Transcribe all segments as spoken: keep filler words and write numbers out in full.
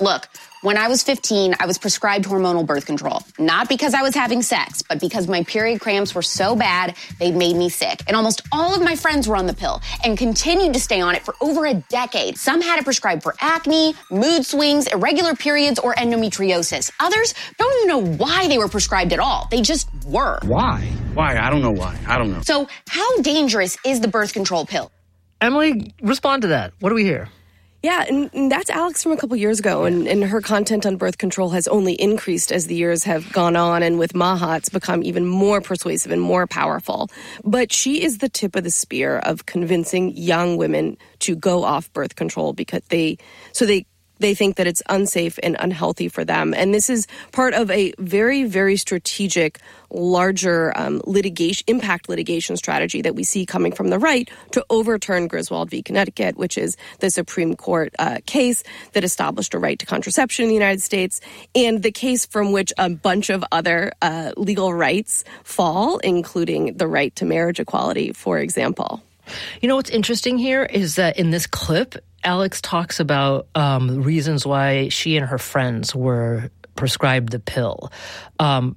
Look, when I was fifteen, I was prescribed hormonal birth control. Not because I was having sex, but because my period cramps were so bad, they made me sick. And almost all of my friends were on the pill and continued to stay on it for over a decade. Some had it prescribed for acne, mood swings, irregular periods, or endometriosis. Others don't even know why they were prescribed at all. They just were. Why? Why? I don't know why. I don't know. So how dangerous is the birth control pill? Emily, respond to that. What do we hear? Yeah, and, and that's Alex from a couple years ago, and, and her content on birth control has only increased as the years have gone on, and with Maha, it's become even more persuasive and more powerful. But she is the tip of the spear of convincing young women to go off birth control because they, so they They think that it's unsafe and unhealthy for them. And this is part of a very, very strategic, larger um, litigation, impact litigation strategy that we see coming from the right to overturn Griswold v. Connecticut, which is the Supreme Court uh, case that established a right to contraception in the United States, and the case from which a bunch of other uh, legal rights fall, including the right to marriage equality, for example. You know, what's interesting here is that in this clip, Alex talks about um, reasons why she and her friends were prescribed the pill. Um,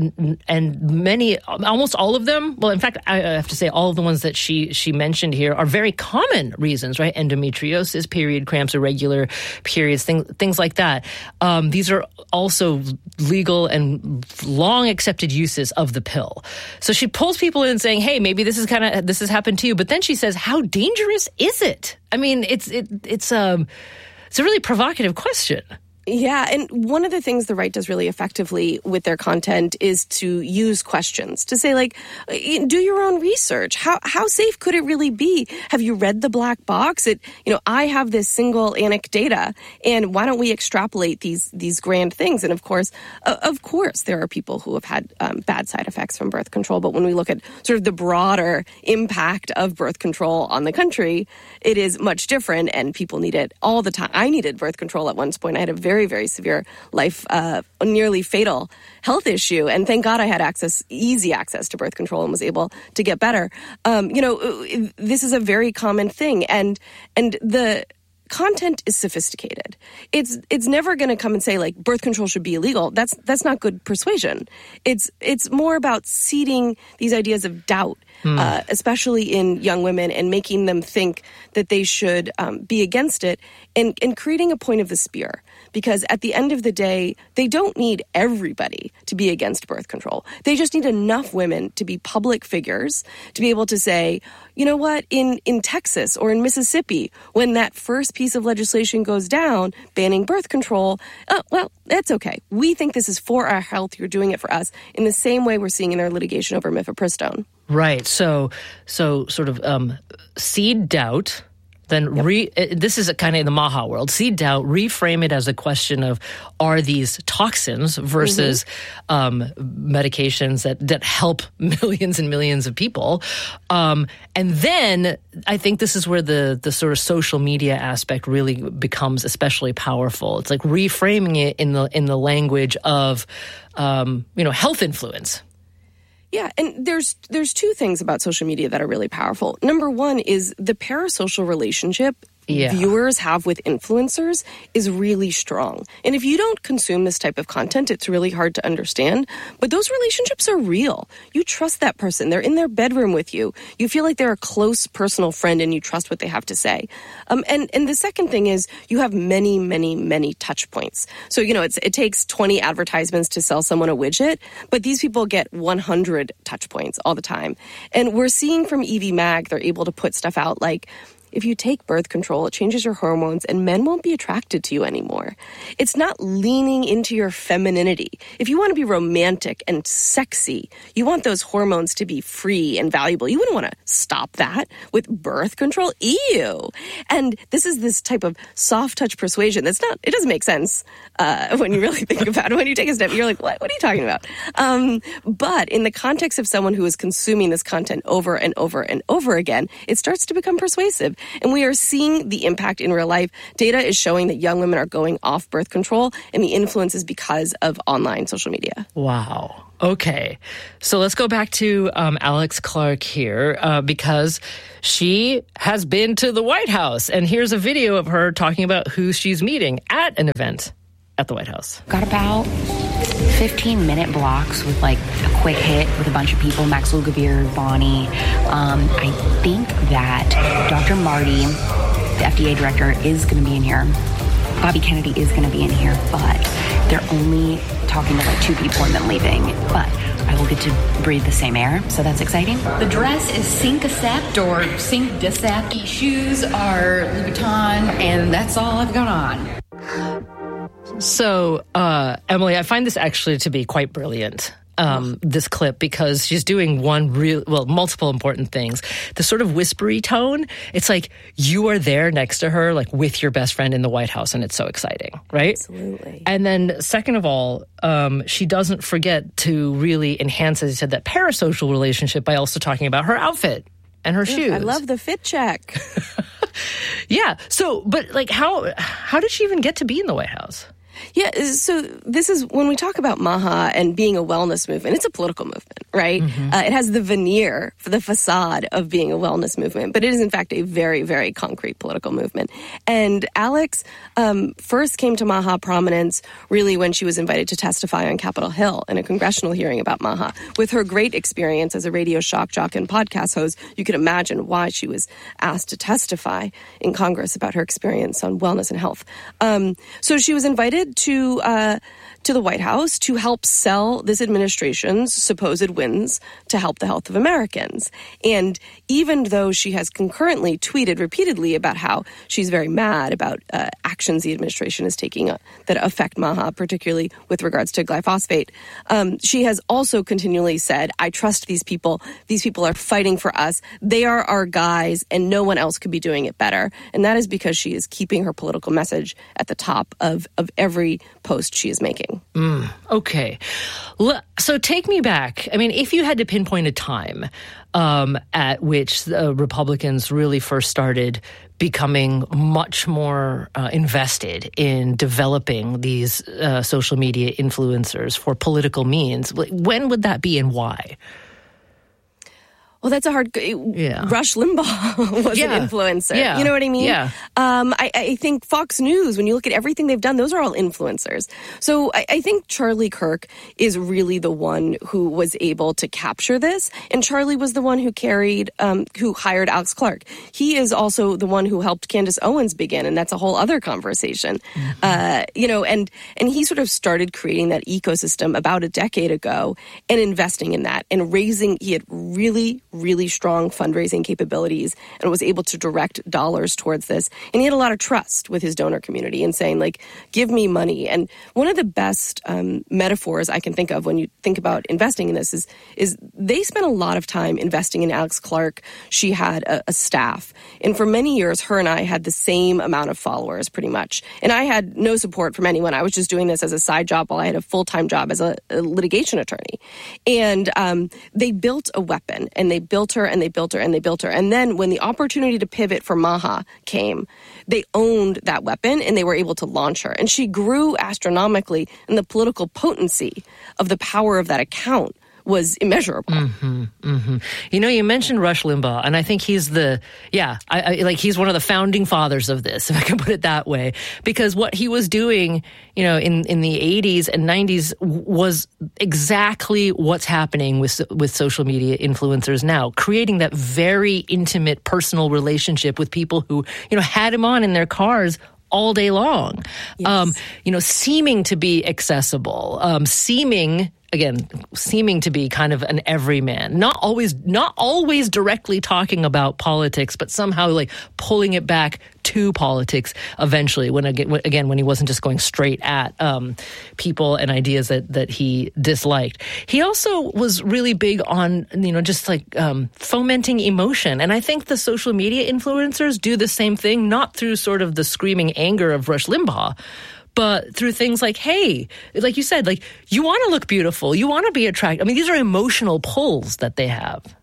and many, almost all of them, well, in fact, I have to say all of the ones that she she mentioned here are very common reasons, right? Endometriosis, period cramps, irregular periods, things, things like that. Um, these are also legal and long accepted uses of the pill. So she pulls people in saying, hey, maybe this is kind of, this has happened to you. But then she says, how dangerous is it? I mean, it's, it, it's, um, it's a really provocative question. Yeah, and one of the things the right does really effectively with their content is to use questions, to say, like, do your own research. How how safe could it really be? Have you read the black box? It, you know, I have this single anecdata, and why don't we extrapolate these these grand things? And of course, uh, of course, there are people who have had um, bad side effects from birth control, but when we look at sort of the broader impact of birth control on the country, it is much different, and people need it all the time. I needed birth control at one point. I had a very very, very severe life, uh, nearly fatal health issue. And thank God I had access, easy access to birth control and was able to get better. Um, you know, this is a very common thing. And, and the content is sophisticated. It's it's never going to come and say, like, birth control should be illegal. That's that's not good persuasion. It's it's more about seeding these ideas of doubt, mm. uh, especially in young women, and making them think that they should um, be against it, and, and creating a point of the spear. Because at the end of the day, they don't need everybody to be against birth control. They just need enough women to be public figures to be able to say, you know what, in, in Texas or in Mississippi, when that first piece of legislation goes down, banning birth control, oh, well, that's okay. We think this is for our health. You're doing it for us, in the same way we're seeing in their litigation over mifepristone. Right. So, so sort of um, seed doubt. Then yep. re, this is a kind of in the Maha world. Seed doubt, reframe it as a question of, are these toxins versus mm-hmm. um, medications that, that help millions and millions of people? Um, and then I think this is where the, the sort of social media aspect really becomes especially powerful. It's like reframing it in the in the language of, um, you know, health influence. Yeah, and there's there's two things about social media that are really powerful. Number one is the parasocial relationship yeah. viewers have with influencers is really strong. And if you don't consume this type of content, it's really hard to understand. But those relationships are real. You trust that person. They're in their bedroom with you. You feel like they're a close personal friend, and you trust what they have to say. Um, and, and the second thing is you have many, many, many touch points. So, you know, it's, it takes twenty advertisements to sell someone a widget, but these people get one hundred touch points all the time. And we're seeing from Evie Mag, they're able to put stuff out like, if you take birth control, it changes your hormones and men won't be attracted to you anymore. It's not leaning into your femininity. If you want to be romantic and sexy, you want those hormones to be free and valuable. You wouldn't want to stop that with birth control. Ew. And this is this type of soft touch persuasion that's not, it doesn't make sense uh, when you really think about it. When you take a step, you're like, what? What are you talking about? Um, but in the context of someone who is consuming this content over and over and over again, it starts to become persuasive. And we are seeing the impact in real life. Data is showing that young women are going off birth control, and the influence is because of online social media. Wow. Okay. So let's go back to um, Alex Clark here uh, because she has been to the White House. And here's a video of her talking about who she's meeting at an event at the White House. Got about fifteen minute blocks with like a quick hit with a bunch of people, Max Lugavere, Bonnie. Um, I think that Doctor Marty, the F D A director, is going to be in here. Bobby Kennedy is going to be in here, but they're only talking to like two people and then leaving. But I will get to breathe the same air, so that's exciting. The dress is Sync-Acept or Sync-Decept. The shoes are Louboutin, and that's all I've got on. So, uh, Emily, I find this actually to be quite brilliant. Um, this clip, because she's doing one real, well, multiple important things. The sort of whispery tone, it's like you are there next to her, like with your best friend in the White House, and it's so exciting, right? Absolutely. And then second of all, um, she doesn't forget to really enhance, as you said, that parasocial relationship by also talking about her outfit and her yeah, shoes. I love the fit check. Yeah. So, but like how, how did she even get to be in the White House? Yeah, so this is when we talk about MAHA and being a wellness movement, it's a political movement, right? Mm-hmm. Uh, it has the veneer, the facade of being a wellness movement, but it is in fact a very, very concrete political movement. And Alex um, first came to MAHA prominence really when she was invited to testify on Capitol Hill in a congressional hearing about MAHA. With her great experience as a radio shock jock and podcast host, you could imagine why she was asked to testify in Congress about her experience on wellness and health. Um, so she was invited to uh, to the White House to help sell this administration's supposed wins to help the health of Americans. And even though she has concurrently tweeted repeatedly about how she's very mad about uh, actions the administration is taking uh, that affect MAHA, particularly with regards to glyphosate, um, she has also continually said, I trust these people. These people are fighting for us. They are our guys, and no one else could be doing it better. And that is because she is keeping her political message at the top of, of every post she is making. Mm, okay. So take me back. I mean, if you had to pinpoint a time um, at which the Republicans really first started becoming much more uh, invested in developing these uh, social media influencers for political means, when would that be and why? Well, that's a hard... Yeah. Rush Limbaugh was yeah. an influencer. Yeah. You know what I mean? Yeah. Um, I, I think Fox News, when you look at everything they've done, those are all influencers. So I, I think Charlie Kirk is really the one who was able to capture this. And Charlie was the one who carried, um, who hired Alex Clark. He is also the one who helped Candace Owens begin, and that's a whole other conversation. Mm-hmm. Uh, you know, and, and he sort of started creating that ecosystem about a decade ago and investing in that and raising, he had really, really strong fundraising capabilities and was able to direct dollars towards this. And he had a lot of trust with his donor community and saying, like, give me money. And one of the best um, metaphors I can think of when you think about investing in this is, is they spent a lot of time investing in Alex Clark. She had a, a staff. And for many years, her and I had the same amount of followers, pretty much. And I had no support from anyone. I was just doing this as a side job while I had a full-time job as a, a litigation attorney. And um, they built a weapon, and they built her and they built her and they built her. And then when the opportunity to pivot for MAHA came, they owned that weapon and they were able to launch her. And she grew astronomically, and the political potency of the power of that account was immeasurable. Mm-hmm, mm-hmm. You know, you mentioned Rush Limbaugh, and I think he's the, yeah, I, I, like he's one of the founding fathers of this, if I can put it that way, because what he was doing, you know, in, in the eighties and nineties was exactly what's happening with with social media influencers now, creating that very intimate personal relationship with people who, you know, had him on in their cars all day long, yes. um, you know, seeming to be accessible, um, seeming again, seeming to be kind of an everyman, not always, not always directly talking about politics, but somehow like pulling it back to politics eventually. When again, when he wasn't just going straight at um, people and ideas that that he disliked. He also was really big on, you know, just like um, fomenting emotion, and I think the social media influencers do the same thing, not through sort of the screaming anger of Rush Limbaugh, but through things like, hey, like you said, like you want to look beautiful, you want to be attractive. I mean, these are emotional pulls that they have.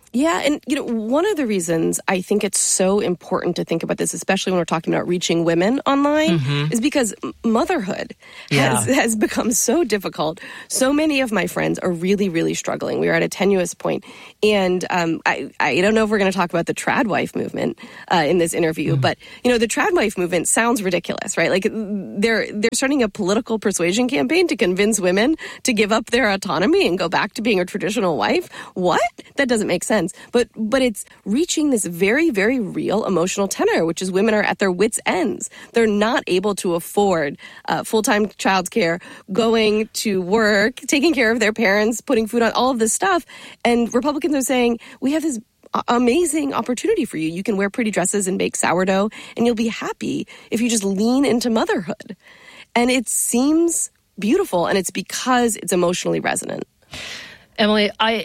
Yeah, and you know, one of the reasons I think it's so important to think about this, especially when we're talking about reaching women online, mm-hmm. is because motherhood yeah. has, has become so difficult. So many of my friends are really, really struggling. We are at a tenuous point. And um, I, I don't know if we're going to talk about the trad wife movement uh, in this interview, mm-hmm. but you know, the trad wife movement sounds ridiculous, right? Like they're they're starting a political persuasion campaign to convince women to give up their autonomy and go back to being a traditional wife. What? That doesn't make sense. But but it's reaching this very, very real emotional tenor, which is women are at their wits' ends. They're not able to afford uh, full-time childcare, going to work, taking care of their parents, putting food on, all of this stuff. And Republicans are saying, we have this amazing opportunity for you. You can wear pretty dresses and bake sourdough, and you'll be happy if you just lean into motherhood. And it seems beautiful, and it's because it's emotionally resonant. Emily, I...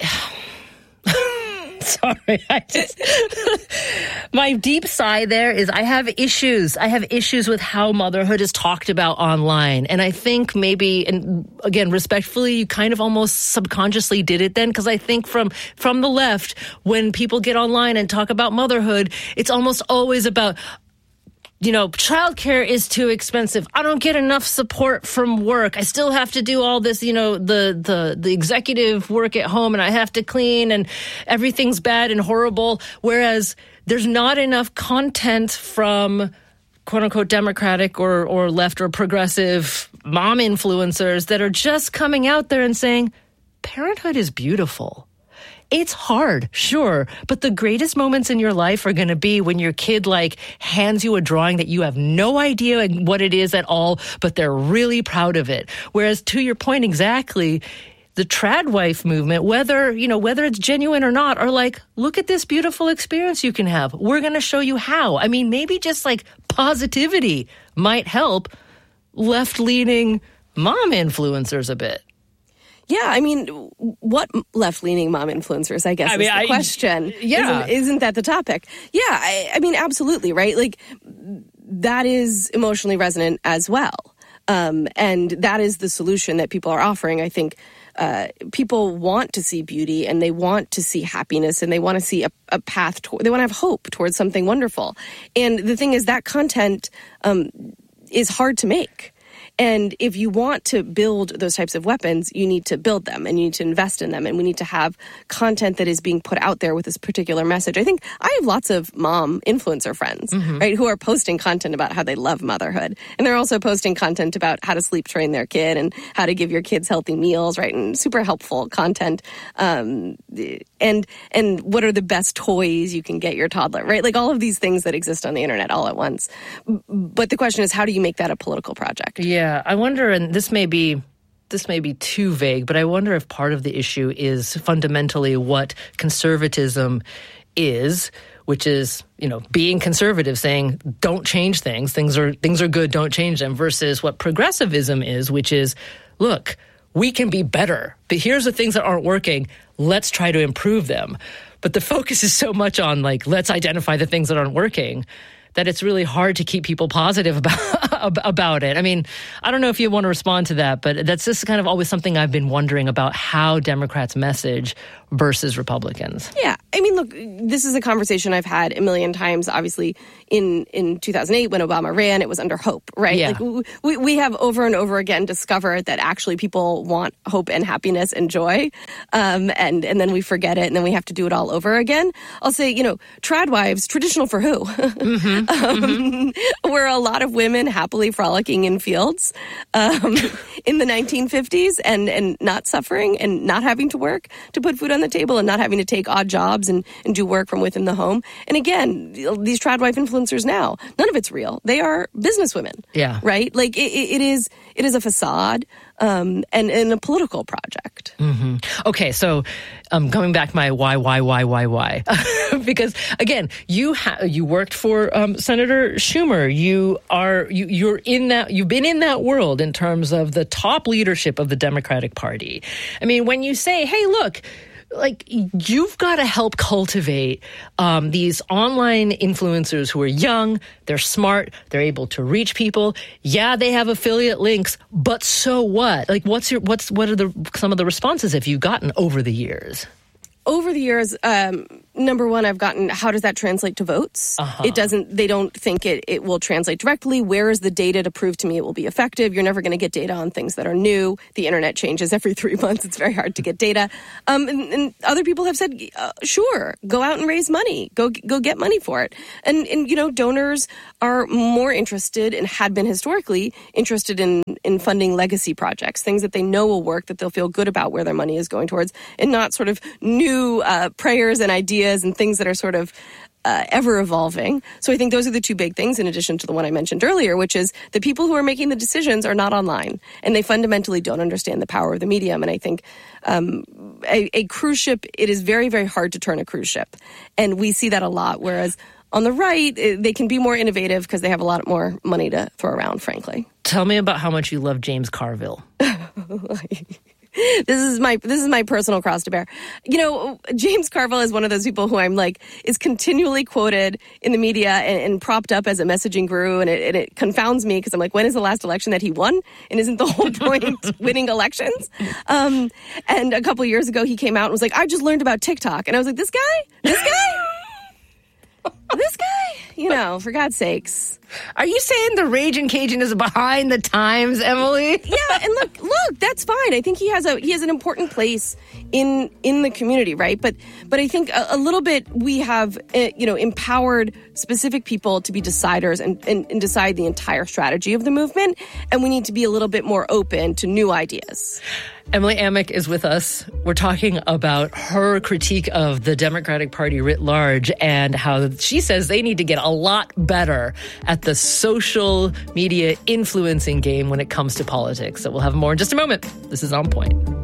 Sorry, I just, my deep sigh there is I have issues. I have issues with how motherhood is talked about online. And I think maybe, and again, respectfully, you kind of almost subconsciously did it then, because I think from, from the left, when people get online and talk about motherhood, it's almost always about, you know, childcare is too expensive. I don't get enough support from work. I still have to do all this, you know, the, the, the executive work at home, and I have to clean, and everything's bad and horrible. Whereas there's not enough content from quote unquote Democratic or, or left or progressive mom influencers that are just coming out there and saying, parenthood is beautiful. It's hard, sure, but the greatest moments in your life are going to be when your kid like hands you a drawing that you have no idea what it is at all, but they're really proud of it. Whereas to your point exactly, the trad wife movement, whether, you know, whether it's genuine or not, are like, look at this beautiful experience you can have. We're going to show you how. I mean, maybe just like positivity might help left-leaning mom influencers a bit. Yeah, I mean, what left-leaning mom influencers, I guess, I mean, is the I, question. Yeah. Isn't, isn't that the topic? Yeah, I, I mean, absolutely, right? Like, that is emotionally resonant as well. Um, and that is the solution that people are offering. I think uh, people want to see beauty, and they want to see happiness, and they want to see a, a path, to, they want to have hope towards something wonderful. And the thing is, that content um, is hard to make. And if you want to build those types of weapons, you need to build them, and you need to invest in them. And we need to have content that is being put out there with this particular message. I think I have lots of mom influencer friends, mm-hmm. right, who are posting content about how they love motherhood. And they're also posting content about how to sleep train their kid and how to give your kids healthy meals, right, and super helpful content. Um, and and what are the best toys you can get your toddler, right? Like all of these things that exist on the internet all at once. But the question is, how do you make that a political project? Yeah. Yeah, I wonder, and this may be this may be too vague, but I wonder if part of the issue is fundamentally what conservatism is, which is, you know, being conservative, saying don't change things, things are things are good, don't change them, versus what progressivism is, which is, look, we can be better, but here's the things that aren't working, let's try to improve them. But the focus is so much on like, let's identify the things that aren't working, that it's really hard to keep people positive about about it. I mean, I don't know if you want to respond to that, but that's just kind of always something I've been wondering about how Democrats message versus Republicans. Yeah. I mean, look, this is a conversation I've had a million times. Obviously, in, in two thousand eight, when Obama ran, it was under hope, right? Yeah. Like we, we have over and over again discovered that actually people want hope and happiness and joy. Um, and, and then we forget it, and then we have to do it all over again. I'll say, you know, trad wives, traditional for who? Mm-hmm. um, mm-hmm. Were a lot of women happily frolicking in fields um, in the nineteen fifties and, and not suffering and not having to work to put food on the table and not having to take odd jobs and, and do work from within the home. And again, these trad wife influencers now, none of it's real. They are businesswomen. Yeah. Right? Like it, it is it is a facade um, and, and a political project. Mm-hmm. Okay, so um, coming back to my why, why, why, why, why. Because again, you ha- you worked for um, Senator Schumer. You are you you're in that you've been in that world in terms of the top leadership of the Democratic Party. I mean, when you say, hey, look, like, you've got to help cultivate um, these online influencers who are young, they're smart, they're able to reach people. Yeah, they have affiliate links, but so what? Like, what's your what's what are the some of the responses have you gotten over the years? over the years, um, number one, I've gotten, how does that translate to votes? Uh-huh. It doesn't, they don't think it, it will translate directly. Where is the data to prove to me it will be effective? You're never going to get data on things that are new. The internet changes every three months. It's very hard to get data. Um, and, and other people have said, uh, sure, go out and raise money. Go, go get money for it. And, and, you know, donors are more interested and had been historically interested in, in funding legacy projects, things that they know will work, that they'll feel good about where their money is going towards, and not sort of new uh, prayers and ideas and things that are sort of uh, ever evolving. So I think those are the two big things, in addition to the one I mentioned earlier, which is the people who are making the decisions are not online, and they fundamentally don't understand the power of the medium. And I think um, a, a cruise ship, it is very, very hard to turn a cruise ship. And we see that a lot, whereas on the right, they can be more innovative because they have a lot more money to throw around, frankly. Tell me about how much you love James Carville. This is my this is my personal cross to bear. You know, James Carville is one of those people who I'm like is continually quoted in the media and, and propped up as a messaging guru, and it, and it confounds me because I'm like, when is the last election that he won? And isn't the whole point winning elections? Um, and a couple years ago, he came out and was like, I just learned about TikTok, and I was like, this guy, this guy, this guy. You know, for God's sakes. Are you saying the Raging Cajun is behind the times, Emily? Yeah, and look, look, that's fine. I think he has a he has an important place in in the community, right? But but I think a, a little bit we have uh, you know empowered specific people to be deciders and, and and decide the entire strategy of the movement, and we need to be a little bit more open to new ideas. Emily Amick is with us. We're talking about her critique of the Democratic Party writ large and how she says they need to get a lot better at the social media influencing game when it comes to politics. So we'll have more in just a moment. This is On Point.